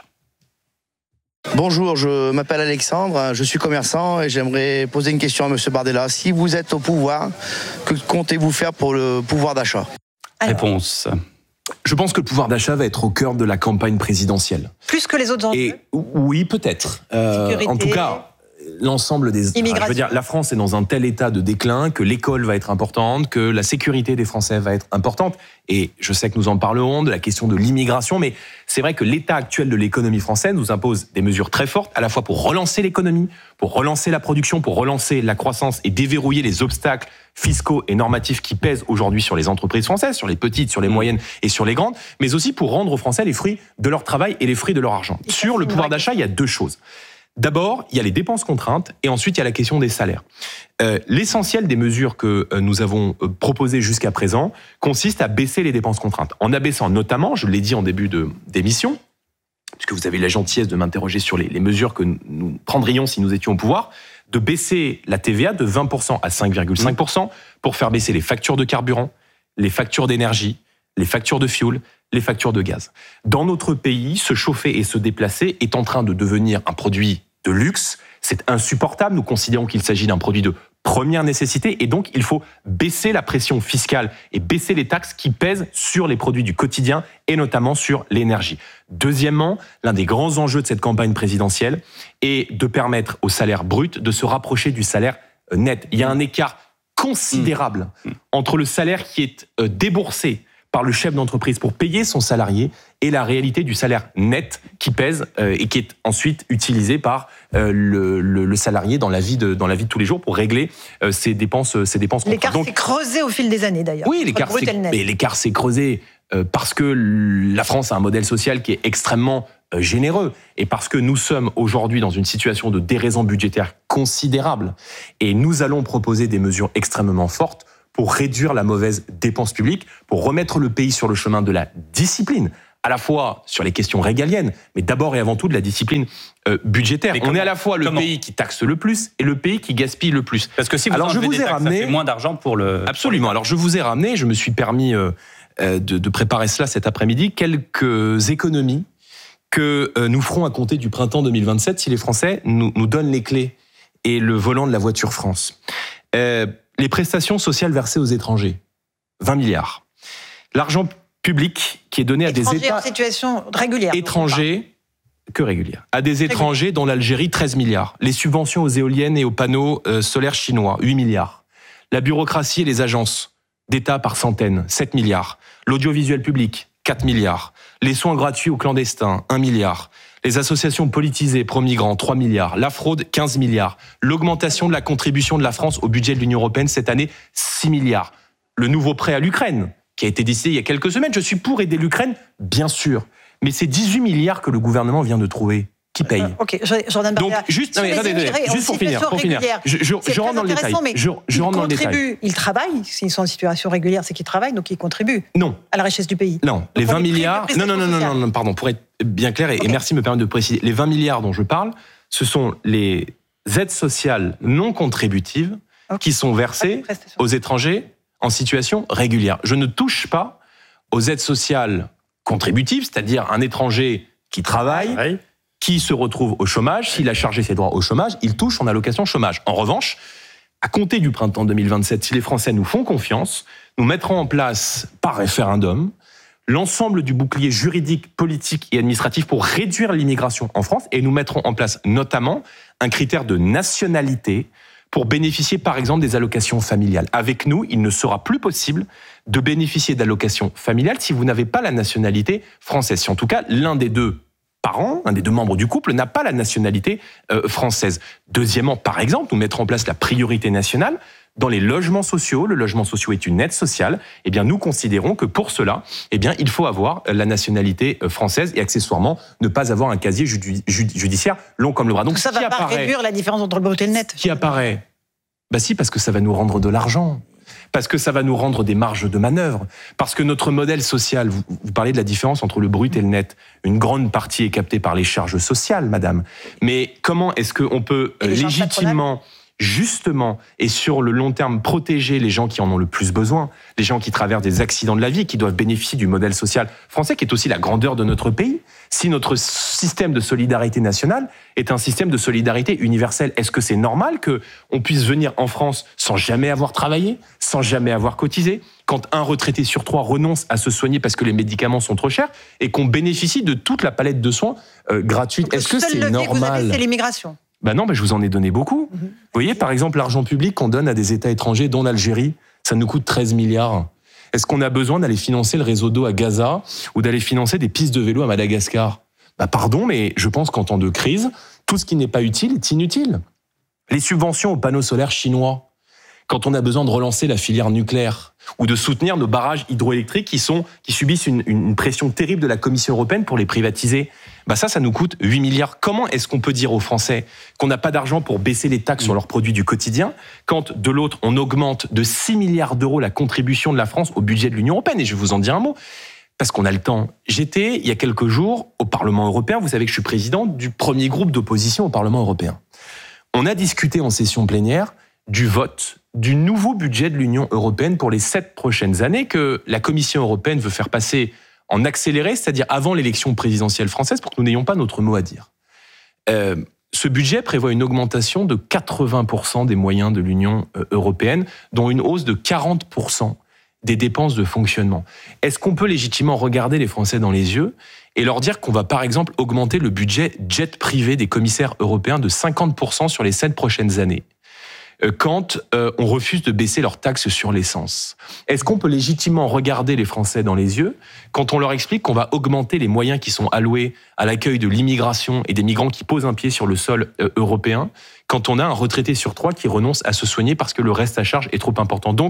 Bonjour, je m'appelle Alexandre, je suis commerçant et j'aimerais poser une question à M. Bardella. Si vous êtes au pouvoir, que comptez-vous faire pour le pouvoir d'achat ? Réponse. Je pense que le pouvoir d'achat va être au cœur de la campagne présidentielle. Plus que les autres enjeux ? Oui, peut-être. En tout cas, l'ensemble des... je veux dire, la France est dans un tel état de déclin que l'école va être importante, que la sécurité des Français va être importante. Et je sais que nous en parlerons de la question de l'immigration, mais c'est vrai que l'état actuel de l'économie française nous impose des mesures très fortes, à la fois pour relancer l'économie, pour relancer la production, pour relancer la croissance et déverrouiller les obstacles fiscaux et normatifs qui pèsent aujourd'hui sur les entreprises françaises, sur les petites, sur les moyennes et sur les grandes, mais aussi pour rendre aux Français les fruits de leur travail et les fruits de leur argent. Sur le pouvoir d'achat, il y a deux choses. D'abord, il y a les dépenses contraintes et ensuite il y a la question des salaires. L'essentiel des mesures que nous avons proposées jusqu'à présent consiste à baisser les dépenses contraintes. En abaissant notamment, je l'ai dit en début d'émission, puisque vous avez la gentillesse de m'interroger sur les mesures que nous prendrions si nous étions au pouvoir, de baisser la TVA de 20% à 5,5% pour faire baisser les factures de carburant, les factures d'énergie, les factures de fioul, les factures de gaz. Dans notre pays, se chauffer et se déplacer est en train de devenir un produit de luxe. C'est insupportable. Nous considérons qu'il s'agit d'un produit de première nécessité et donc il faut baisser la pression fiscale et baisser les taxes qui pèsent sur les produits du quotidien et notamment sur l'énergie. Deuxièmement, l'un des grands enjeux de cette campagne présidentielle est de permettre au salaire brut de se rapprocher du salaire net. Il y a un écart considérable entre le salaire qui est déboursé par le chef d'entreprise pour payer son salarié et la réalité du salaire net qui pèse et qui est ensuite utilisé par le salarié dans la vie de tous les jours pour régler ses dépenses. L'écart s'est creusé au fil des années d'ailleurs. Oui, l'écart s'est creusé parce que la France a un modèle social qui est extrêmement généreux et parce que nous sommes aujourd'hui dans une situation de déraison budgétaire considérable et nous allons proposer des mesures extrêmement fortes pour réduire la mauvaise dépense publique, pour remettre le pays sur le chemin de la discipline, à la fois sur les questions régaliennes, mais d'abord et avant tout de la discipline budgétaire. On est à la fois le pays qui taxe le plus et le pays qui gaspille le plus. Parce que si vous enlevez des taxes, ça fait moins d'argent pour le... Absolument. Alors je vous ai ramené, je me suis permis de préparer cela cet après-midi, quelques économies que nous ferons à compter du printemps 2027 si les Français nous donnent les clés et le volant de la voiture France. Les prestations sociales versées aux étrangers, 20 milliards. L'argent public qui est donné à des États... en situation régulière. Étrangers, que régulière. À des étrangers, dont l'Algérie, 13 milliards. Les subventions aux éoliennes et aux panneaux solaires chinois, 8 milliards. La bureaucratie et les agences d'État par centaines, 7 milliards. L'audiovisuel public, 4 milliards. Les soins gratuits aux clandestins, 1 milliard. Les associations politisées pro-migrants, 3 milliards. La fraude, 15 milliards. L'augmentation de la contribution de la France au budget de l'Union européenne cette année, 6 milliards. Le nouveau prêt à l'Ukraine, qui a été décidé il y a quelques semaines. Je suis pour aider l'Ukraine, bien sûr. Mais c'est 18 milliards que le gouvernement vient de trouver. Qui paye? Ok, Jordan Bardella. Donc, juste pour finir. Je rentre dans le détail. Je rentre dans le détail. Ils travaillent. S'ils sont en situation régulière, c'est qu'ils travaillent, donc ils contribuent. Non. À la richesse du pays. Non. Les 20 milliards. Non, pardon, pour être bien clair, et merci de me permettre de préciser. Les 20 milliards dont je parle, ce sont les aides sociales non contributives qui sont versées aux étrangers en situation régulière. Je ne touche pas aux aides sociales contributives, c'est-à-dire un étranger qui travaille, qui se retrouve au chômage. S'il a chargé ses droits au chômage, il touche son allocation chômage. En revanche, à compter du printemps 2027, si les Français nous font confiance, nous mettrons en place, par référendum, l'ensemble du bouclier juridique, politique et administratif pour réduire l'immigration en France et nous mettrons en place notamment un critère de nationalité pour bénéficier par exemple des allocations familiales. Avec nous, il ne sera plus possible de bénéficier d'allocations familiales si vous n'avez pas la nationalité française. Si en tout cas l'un des deux parents, un des deux membres du couple n'a pas la nationalité française. Deuxièmement, par exemple, nous mettrons en place la priorité nationale dans les logements sociaux. Le logement social est une aide sociale. Eh bien, nous considérons que pour cela, eh bien, il faut avoir la nationalité française et accessoirement ne pas avoir un casier judiciaire long comme le bras. Donc, ça va pas réduire la différence entre le brut et le net. Qui apparaît? Bah si, parce que ça va nous rendre de l'argent. Parce que ça va nous rendre des marges de manœuvre. Parce que notre modèle social, vous parlez de la différence entre le brut et le net. Une grande partie est captée par les charges sociales, madame. Mais comment est-ce qu'on peut légitimement, justement, et sur le long terme, protéger les gens qui en ont le plus besoin, les gens qui traversent des accidents de la vie, qui doivent bénéficier du modèle social français, qui est aussi la grandeur de notre pays, si notre système de solidarité nationale est un système de solidarité universelle? Est-ce que c'est normal qu'on puisse venir en France sans jamais avoir travaillé, sans jamais avoir cotisé, quand un retraité sur 3 renonce à se soigner parce que les médicaments sont trop chers, et qu'on bénéficie de toute la palette de soins gratuite? Est-ce que c'est normal? Vous avez, c'est l'immigration. Non, je vous en ai donné beaucoup. Vous voyez, par exemple, l'argent public qu'on donne à des États étrangers, dont l'Algérie, ça nous coûte 13 milliards. Est-ce qu'on a besoin d'aller financer le réseau d'eau à Gaza ou d'aller financer des pistes de vélo à Madagascar? Pardon, mais je pense qu'en temps de crise, tout ce qui n'est pas utile est inutile. Les subventions aux panneaux solaires chinois, quand on a besoin de relancer la filière nucléaire ou de soutenir nos barrages hydroélectriques qui subissent une pression terrible de la Commission européenne pour les privatiser, ça nous coûte 8 milliards. Comment est-ce qu'on peut dire aux Français qu'on n'a pas d'argent pour baisser les taxes sur leurs produits du quotidien, quand de l'autre, on augmente de 6 milliards d'euros la contribution de la France au budget de l'Union européenne? Et je vais vous en dire un mot, parce qu'on a le temps. J'étais, il y a quelques jours, au Parlement européen. Vous savez que je suis président du premier groupe d'opposition au Parlement européen. On a discuté en session plénière du vote du nouveau budget de l'Union européenne pour les 7 prochaines années que la Commission européenne veut faire passer en accéléré, c'est-à-dire avant l'élection présidentielle française, pour que nous n'ayons pas notre mot à dire. Ce budget prévoit une augmentation de 80% des moyens de l'Union européenne, dont une hausse de 40% des dépenses de fonctionnement. Est-ce qu'on peut légitimement regarder les Français dans les yeux et leur dire qu'on va par exemple augmenter le budget jet privé des commissaires européens de 50% sur les 7 prochaines années? quand on refuse de baisser leurs taxes sur l'essence? Est-ce qu'on peut légitimement regarder les Français dans les yeux quand on leur explique qu'on va augmenter les moyens qui sont alloués à l'accueil de l'immigration et des migrants qui posent un pied sur le sol européen, quand on a un retraité sur 3 qui renonce à se soigner parce que le reste à charge est trop important? Donc,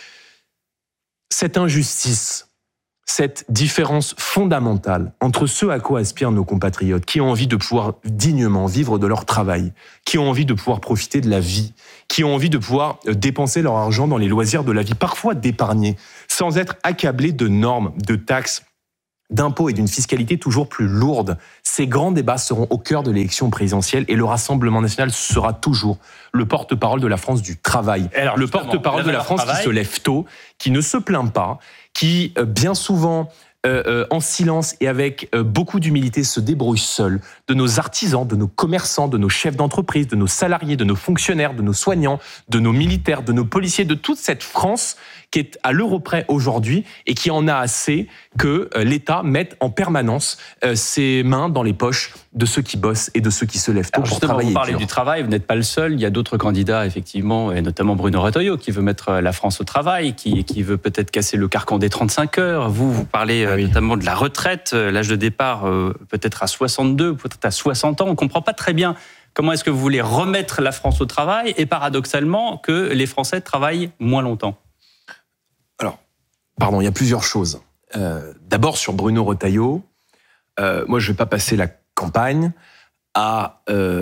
cette injustice, cette différence fondamentale entre ce à quoi aspirent nos compatriotes, qui ont envie de pouvoir dignement vivre de leur travail, qui ont envie de pouvoir profiter de la vie, qui ont envie de pouvoir dépenser leur argent dans les loisirs de la vie, parfois d'épargner, sans être accablés de normes, de taxes, d'impôts et d'une fiscalité toujours plus lourde. Ces grands débats seront au cœur de l'élection présidentielle et le Rassemblement national sera toujours le porte-parole de la France du travail. Alors, le porte-parole de la France qui se lève tôt, qui ne se plaint pas, qui bien souvent, en silence et avec beaucoup d'humilité, se débrouille seul, de nos artisans, de nos commerçants, de nos chefs d'entreprise, de nos salariés, de nos fonctionnaires, de nos soignants, de nos militaires, de nos policiers, de toute cette France qui est à l'euro près aujourd'hui et qui en a assez que l'État mette en permanence ses mains dans les poches de ceux qui bossent et de ceux qui se lèvent tôt pour travailler. Vous parlez du travail, vous n'êtes pas le seul. Il y a d'autres candidats, effectivement, et notamment Bruno Retailleau, qui veut mettre la France au travail, qui veut peut-être casser le carcan des 35 heures. Vous parlez notamment de la retraite, l'âge de départ peut-être à 62, peut-être à 60 ans. On ne comprend pas très bien comment est-ce que vous voulez remettre la France au travail et paradoxalement que les Français travaillent moins longtemps. Alors, pardon, il y a plusieurs choses. D'abord, sur Bruno Retailleau, moi, je ne vais pas passer la campagne à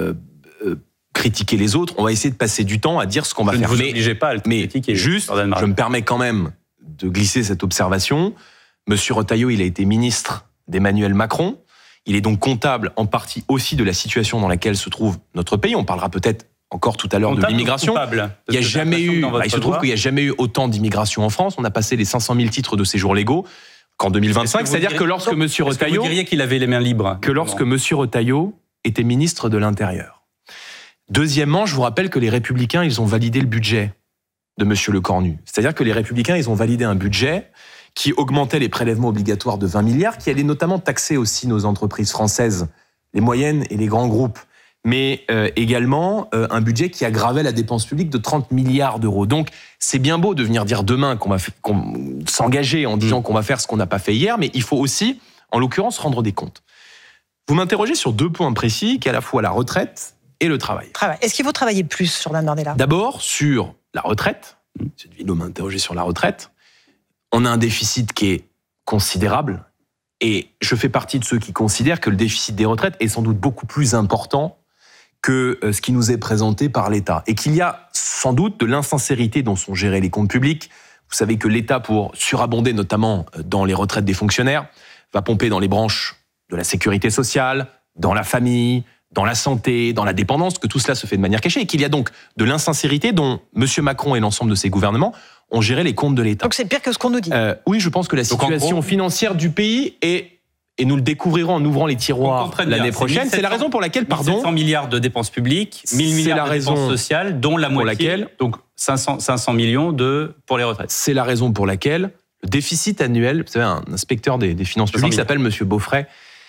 critiquer les autres. On va essayer de passer du temps à dire ce qu'on va faire. Ne vous obligez pas à le critiquer. Juste, je me permets quand même de glisser cette observation. Monsieur Retailleau, il a été ministre d'Emmanuel Macron. Il est donc comptable en partie aussi de la situation dans laquelle se trouve notre pays. On parlera peut-être encore tout à l'heure de l'immigration. Il se trouve qu'il n'y a jamais eu autant d'immigration en France. On a passé les 500 000 titres de séjour légaux qu'en 2025. C'est-à-dire que lorsque M. Retailleau... Vous diriez qu'il avait les mains libres. Que lorsque M. Retailleau était ministre de l'Intérieur. Deuxièmement, je vous rappelle que les Républicains, ils ont validé le budget de M. Lecornu. C'est-à-dire que les Républicains, ils ont validé un budget qui augmentait les prélèvements obligatoires de 20 milliards, qui allait notamment taxer aussi nos entreprises françaises, les moyennes et les grands groupes, mais également un budget qui aggravait la dépense publique de 30 milliards d'euros. Donc, c'est bien beau de venir dire demain qu'on s'engager en disant qu'on va faire ce qu'on n'a pas fait hier, mais il faut aussi, en l'occurrence, rendre des comptes. Vous m'interrogez sur 2 points précis, qui est à la fois la retraite et le travail. Est-ce qu'il faut travailler plus, Jordan Bardella ? D'abord, sur la retraite, M. Villot m'a interrogé sur la retraite, on a un déficit qui est considérable, et je fais partie de ceux qui considèrent que le déficit des retraites est sans doute beaucoup plus important que ce qui nous est présenté par l'État. Et qu'il y a sans doute de l'insincérité dont sont gérés les comptes publics. Vous savez que l'État, pour surabonder notamment dans les retraites des fonctionnaires, va pomper dans les branches de la sécurité sociale, dans la famille, dans la santé, dans la dépendance, que tout cela se fait de manière cachée, et qu'il y a donc de l'insincérité dont M. Macron et l'ensemble de ses gouvernements ont géré les comptes de l'État. Donc c'est pire que ce qu'on nous dit. Oui, je pense que la situation financière du pays est, et nous le découvrirons en ouvrant les tiroirs l'année prochaine, c'est la raison pour laquelle, 100 milliards de dépenses publiques, 1000 milliards de dépenses sociales, dont la moitié, donc 500 millions pour les retraites. C'est la raison pour laquelle le déficit annuel, vous savez, un inspecteur des finances publiques s'appelle M. Beaufray,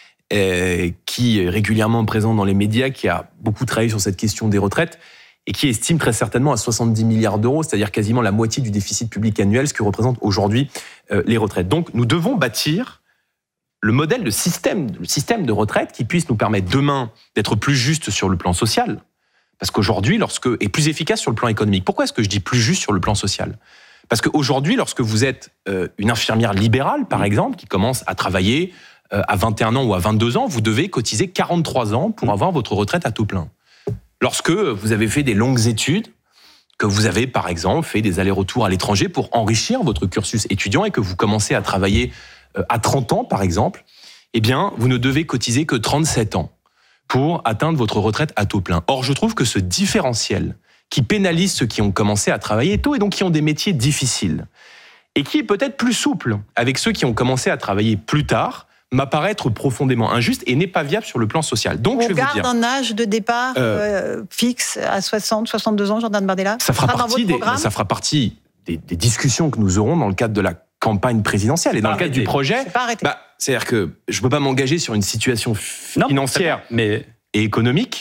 qui est régulièrement présent dans les médias, qui a beaucoup travaillé sur cette question des retraites, et qui estime très certainement à 70 milliards d'euros, c'est-à-dire quasiment la moitié du déficit public annuel, ce que représentent aujourd'hui les retraites. Donc nous devons bâtir le modèle de système de retraite qui puisse nous permettre demain d'être plus juste sur le plan social, parce qu'aujourd'hui, et plus efficace sur le plan économique. Pourquoi est-ce que je dis plus juste sur le plan social ? Parce qu'aujourd'hui, lorsque vous êtes une infirmière libérale, par exemple, qui commence à travailler à 21 ans ou à 22 ans, vous devez cotiser 43 ans pour avoir votre retraite à taux plein. Lorsque vous avez fait des longues études, que vous avez, par exemple, fait des allers-retours à l'étranger pour enrichir votre cursus étudiant et que vous commencez à travailler à 30 ans, par exemple, eh bien, vous ne devez cotiser que 37 ans pour atteindre votre retraite à taux plein. Or, je trouve que ce différentiel qui pénalise ceux qui ont commencé à travailler tôt et donc qui ont des métiers difficiles, et qui est peut-être plus souple avec ceux qui ont commencé à travailler plus tard, m'apparaît être profondément injuste et n'est pas viable sur le plan social. Donc, je vais vous dire, un âge de départ fixe à 60, 62 ans, Jordan Bardella ? Ça fera partie des discussions que nous aurons dans le cadre de la campagne présidentielle et dans le cadre du projet. C'est-à-dire que je ne peux pas m'engager sur une situation financière et économique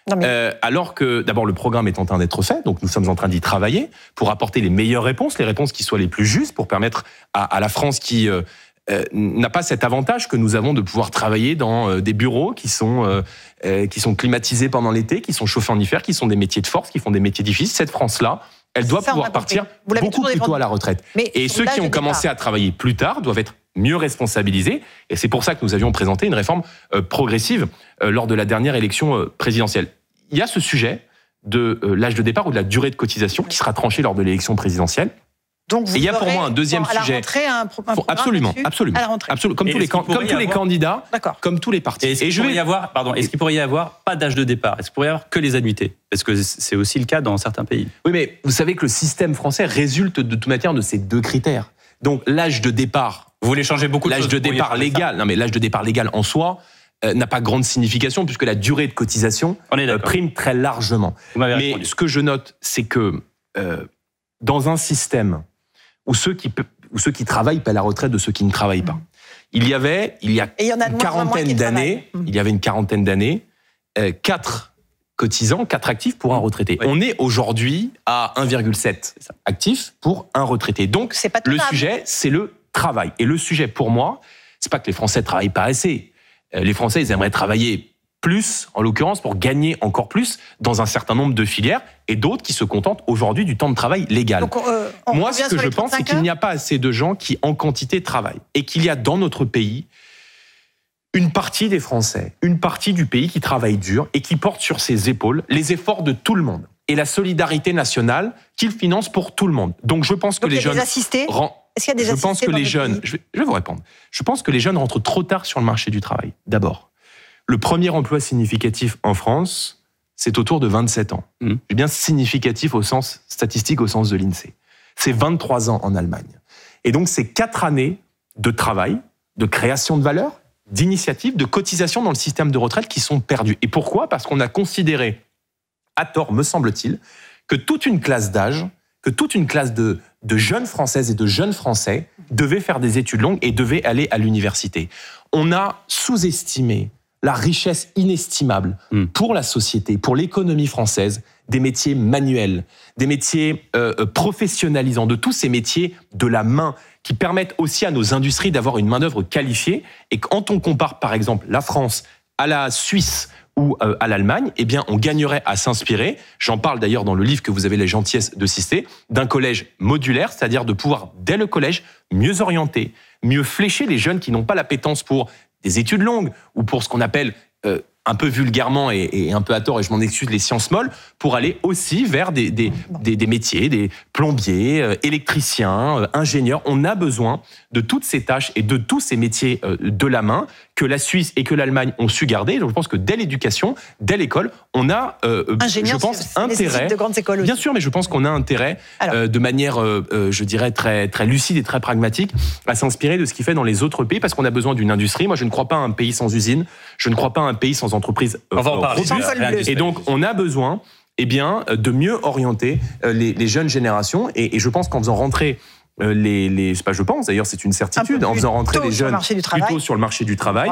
Alors que, d'abord, le programme est en train d'être fait, donc nous sommes en train d'y travailler pour apporter les meilleures réponses, les réponses qui soient les plus justes, pour permettre à la France qui n'a pas cet avantage que nous avons de pouvoir travailler dans des bureaux qui sont climatisés pendant l'été, qui sont chauffés en hiver, qui sont des métiers de force, qui font des métiers difficiles. Cette France-là, elle doit pouvoir partir beaucoup plus tôt à la retraite. Et ceux qui ont commencé à travailler plus tard doivent être mieux responsabilisés. Et c'est pour ça que nous avions présenté une réforme progressive lors de la dernière élection présidentielle. Il y a ce sujet de l'âge de départ ou de la durée de cotisation qui sera tranché lors de l'élection présidentielle. Donc vous et il y a pour moi un deuxième sujet. À la rentrée, un programme absolument. À la rentrée. Comme tous les candidats, comme tous les partis. Est-ce qu'il pourrait y avoir pas d'âge de départ? Est-ce qu'il pourrait y avoir que les annuités? Parce que c'est aussi le cas dans certains pays. Oui, mais vous savez que le système français résulte de toute manière de ces deux critères. Donc l'âge de départ. Vous voulez changer beaucoup de choses. L'âge de départ légal. Non, mais l'âge de départ légal en soi n'a pas grande signification puisque la durée de cotisation prime très largement. Mais ce que je note, c'est que dans un système où ceux qui travaillent paient la retraite de ceux qui ne travaillent pas. Il y a une quarantaine d'années, 4 cotisants, 4 actifs pour un retraité. Oui. On est aujourd'hui à 1,7 actifs pour un retraité. Donc, le sujet, c'est le travail. Et le sujet, pour moi, c'est pas que les Français ne travaillent pas assez. Les Français, ils aimeraient travailler plus, en l'occurrence, pour gagner encore plus dans un certain nombre de filières, et d'autres qui se contentent aujourd'hui du temps de travail légal. Donc, moi, ce que je pense, c'est qu'il n'y a pas assez de gens qui, en quantité, travaillent. Et qu'il y a dans notre pays une partie des Français, une partie du pays qui travaille dur et qui porte sur ses épaules les efforts de tout le monde. Et la solidarité nationale qu'il finance pour tout le monde. Donc je pense que les jeunes... Est-ce qu'il y a des assistés? Je pense que les jeunes... Je vais vous répondre. Je pense que les jeunes rentrent trop tard sur le marché du travail, d'abord. Le premier emploi significatif en France, c'est autour de 27 ans. C'est bien significatif au sens statistique, au sens de l'INSEE. C'est 23 ans en Allemagne. Et donc, c'est 4 années de travail, de création de valeur, d'initiative, de cotisation dans le système de retraite qui sont perdues. Et pourquoi ? Parce qu'on a considéré, à tort, me semble-t-il, que toute une classe d'âge, que toute une classe de jeunes Françaises et de jeunes Français devaient faire des études longues et devaient aller à l'université. On a sous-estimé la richesse inestimable pour la société, pour l'économie française, des métiers manuels, des métiers professionnalisants, de tous ces métiers de la main qui permettent aussi à nos industries d'avoir une main-d'œuvre qualifiée. Et quand on compare, par exemple, la France à la Suisse ou à l'Allemagne, eh bien, on gagnerait à s'inspirer, j'en parle d'ailleurs dans le livre que vous avez la gentillesse de citer, d'un collège modulaire, c'est-à-dire de pouvoir, dès le collège, mieux orienter, mieux flécher les jeunes qui n'ont pas l'appétence pour des études longues ou pour ce qu'on appelle un peu vulgairement et un peu à tort, et je m'en excuse, les sciences molles, pour aller aussi vers des métiers, des plombiers, électriciens, ingénieurs. On a besoin de toutes ces tâches et de tous ces métiers de la main que la Suisse et que l'Allemagne ont su garder. Donc je pense que dès l'éducation, dès l'école, on a, je pense, intérêt. De grandes écoles aussi. Bien sûr, mais je pense qu'on a intérêt, de manière, je dirais, très, très lucide et très pragmatique, à s'inspirer de ce qui fait dans les autres pays, parce qu'on a besoin d'une industrie. Moi, je ne crois pas à un pays sans usine. Je ne crois pas à un pays sans entreprise robuste. Et donc, on a besoin, de mieux orienter les jeunes générations. Et je pense qu'en faisant rentrer c'est pas je pense, d'ailleurs c'est une certitude, en faisant rentrer les jeunes plutôt sur le marché du travail,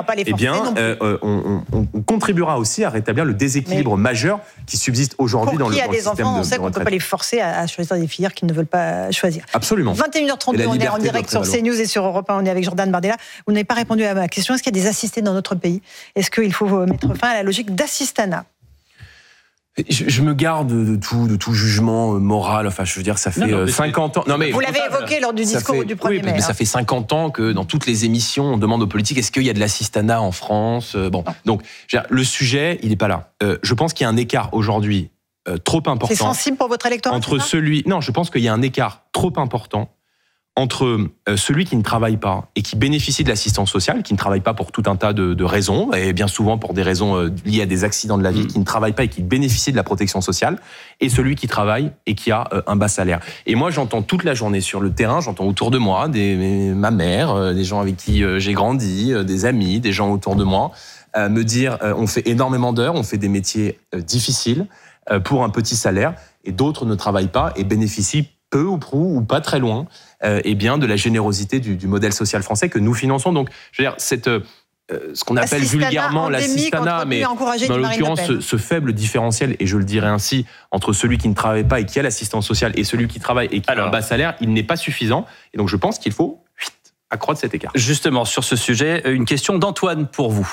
on contribuera aussi à rétablir le déséquilibre majeur qui subsiste aujourd'hui dans le système de retraite. Pour qui a des enfants, on sait qu'on ne peut pas les forcer à choisir des filières qu'ils ne veulent pas choisir. Absolument. 21h32, on est en direct sur CNews et sur Europe 1, on est avec Jordan Bardella. Vous n'avez pas répondu à ma question, est-ce qu'il y a des assistés dans notre pays? Est-ce qu'il faut mettre fin à la logique d'assistanat? Je me garde de tout jugement moral. Enfin, je veux dire, ça fait 50 ans. Non, mais vous l'avez évoqué lors du discours du 1er mai. Mais ça fait 50 ans que dans toutes les émissions, on demande aux politiques est-ce qu'il y a de l'assistanat en France. Donc, le sujet, il n'est pas là. Je pense qu'il y a un écart aujourd'hui trop important. C'est sensible pour votre électorat entre Non, je pense qu'il y a un écart trop important entre celui qui ne travaille pas et qui bénéficie de l'assistance sociale, qui ne travaille pas pour tout un tas de raisons, et bien souvent pour des raisons liées à des accidents de la vie, qui ne travaille pas et qui bénéficie de la protection sociale, et celui qui travaille et qui a un bas salaire. Et moi, j'entends toute la journée sur le terrain, j'entends autour de moi ma mère, des gens avec qui j'ai grandi, des amis, des gens autour de moi, me dire on fait énormément d'heures, on fait des métiers difficiles pour un petit salaire, et d'autres ne travaillent pas et bénéficient peu ou prou, ou pas très loin, de la générosité du modèle social français que nous finançons. Donc, je veux dire, ce qu'on appelle vulgairement l'assistanat, mais en l'occurrence ce faible différentiel, et je le dirais ainsi, entre celui qui ne travaille pas et qui a l'assistance sociale et celui qui travaille et qui a un bas salaire, il n'est pas suffisant. Et donc je pense qu'il faut accroître cet écart. Justement, sur ce sujet, une question d'Antoine pour vous.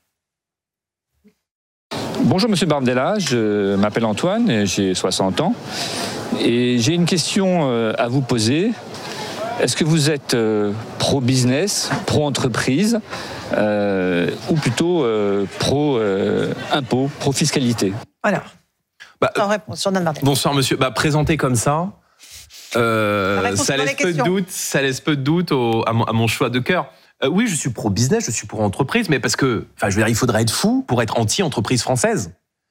Bonjour Monsieur Bardella, je m'appelle Antoine, j'ai 60 ans et j'ai une question à vous poser. Est-ce que vous êtes pro-business, pro-entreprise ou plutôt pro-impôt, pro-fiscalité? Alors, en réponse, Jordan Bardella. Bonsoir monsieur, présenté comme ça, ça laisse peu de doute à mon choix de cœur. Oui, je suis pro-business, je suis pro-entreprise, mais parce que, il faudrait être fou pour être anti-entreprise française.